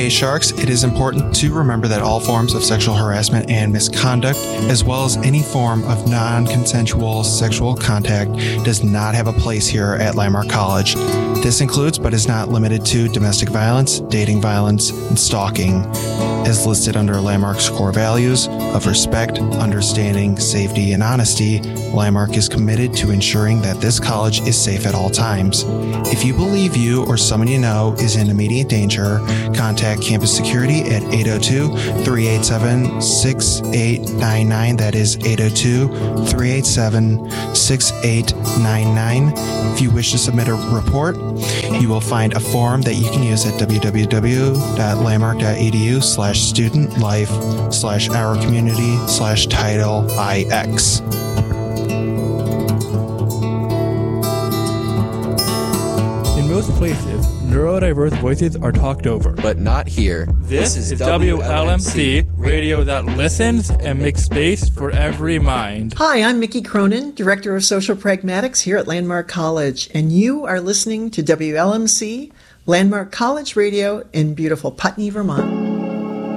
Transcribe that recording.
Hey Sharks, it is important to remember that all forms of sexual harassment and misconduct, as well as any form of non-consensual sexual contact, does not have a place here at Landmark College. This includes, but is not limited to, domestic violence, dating violence, and stalking, as listed under Landmark's core values of respect, understanding, safety, and honesty. Landmark is committed to ensuring that this college is safe at all times. If you believe you or someone you know is in immediate danger, contact campus security at 802-387-6899. That is 802-387-6899. If you wish to submit a report, you will find a form that you can use at www.landmark.edu/studentlife/our community/title-IX. In most places, neurodiverse voices are talked over. But not here. This is WLMC, radio that listens and makes space for every mind. Hi, I'm Mickey Cronin, Director of Social Pragmatics here at Landmark College, and you are listening to WLMC, Landmark College Radio in beautiful Putney, Vermont.